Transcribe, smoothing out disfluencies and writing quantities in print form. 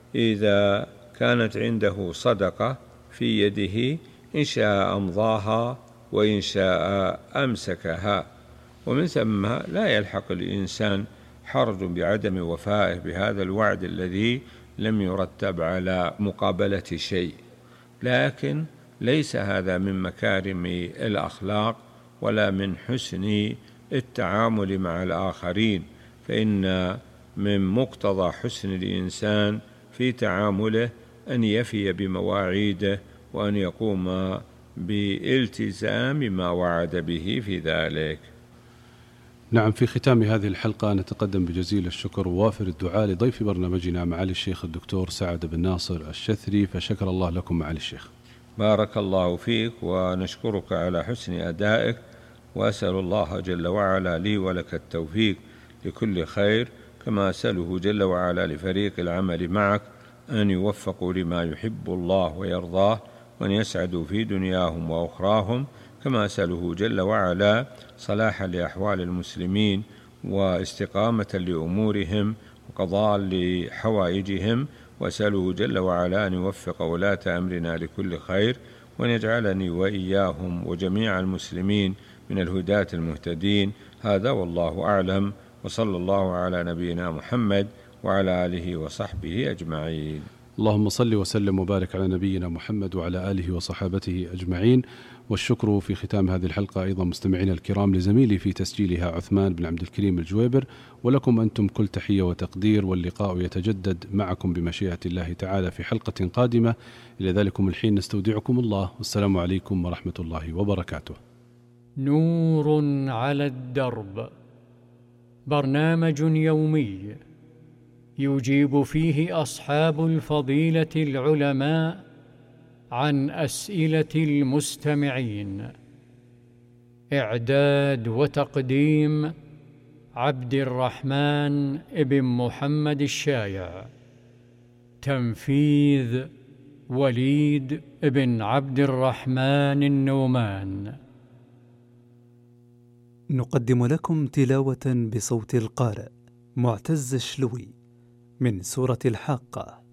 إذا كانت عنده صدقة في يده إن شاء أمضاها وإن شاء أمسكها. ومن ثم لا يلحق الإنسان حرج بعدم وفائه بهذا الوعد الذي لم يرتب على مقابلة شيء، لكن ليس هذا من مكارم الأخلاق ولا من حسن التعامل مع الآخرين، فإن من مقتضى حسن الإنسان في تعامله أن يفي بمواعيده وأن يقوم بالتزام ما وعد به في ذلك. نعم، في ختام هذه الحلقة نتقدم بجزيل الشكر ووافر الدعاء لضيف برنامجنا معالي الشيخ الدكتور سعد بن ناصر الشثري، فشكر الله لكم معالي الشيخ. بارك الله فيك، ونشكرك على حسن أدائك، وأسأل الله جل وعلا لي ولك التوفيق لكل خير، كما أسأله جل وعلا لفريق العمل معك أن يوفقوا لما يحب الله ويرضاه، وأن يسعدوا في دنياهم وأخراهم، كما أسأله جل وعلا صلاحا لأحوال المسلمين واستقامة لأمورهم وقضاء لحوائجهم، وأسأله جل وعلا أن يوفق ولاة أمرنا لكل خير، وأن يجعلني وإياهم وجميع المسلمين من الهداة المهتدين. هذا والله أعلم، وصلى الله على نبينا محمد وعلى آله وصحبه أجمعين. اللهم صل وسلم وبارك على نبينا محمد وعلى آله وصحابته أجمعين. والشكر في ختام هذه الحلقة أيضا مستمعينا الكرام لزميلي في تسجيلها عثمان بن عبد الكريم الجويبر، ولكم أنتم كل تحية وتقدير، واللقاء يتجدد معكم بمشيئة الله تعالى في حلقة قادمة. إلى ذلكم الحين نستودعكم الله، والسلام عليكم ورحمة الله وبركاته. نور على الدرب، برنامج يومي يجيب فيه أصحاب الفضيلة العلماء عن أسئلة المستمعين. إعداد وتقديم عبد الرحمن بن محمد الشايع. تنفيذ وليد بن عبد الرحمن النومان. نقدم لكم تلاوة بصوت القارئ معتز الشلوي من سورة الحاقة.